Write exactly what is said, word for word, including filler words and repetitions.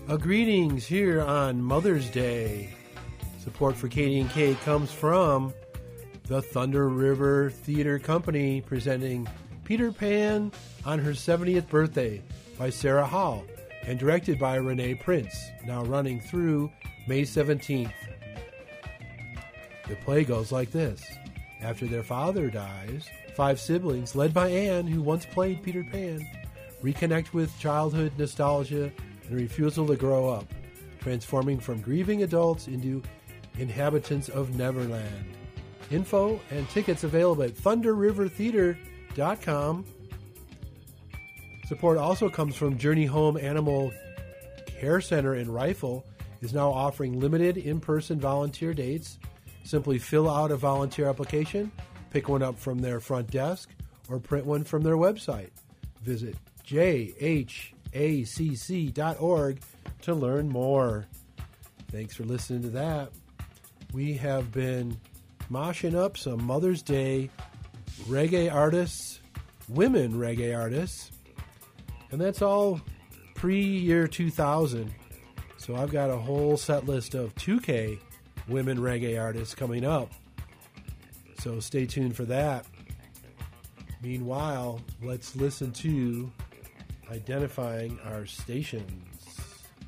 A greetings here on Mother's Day. Support for Katie and Kate comes from the Thunder River Theater Company presenting Peter Pan on her seventieth birthday by Sarah Hall and directed by Renee Prince, now running through May seventeenth. The play goes like this. After their father dies, five siblings, led by Anne, who once played Peter Pan, reconnect with childhood nostalgia and refusal to grow up, transforming from grieving adults into inhabitants of Neverland. Info and tickets available at thunder river theater dot com. Support also comes from Journey Home Animal Care Center in Rifle is now offering limited in-person volunteer dates. Simply fill out a volunteer application, pick one up from their front desk, or print one from their website. Visit j h a c c dot org to learn more. Thanks for listening to that. We have been moshing up some Mother's Day reggae artists, women reggae artists, and that's all pre-year two thousand. So I've got a whole set list of two K women reggae artists coming up. So stay tuned for that. Meanwhile, let's listen to Identifying Our Station.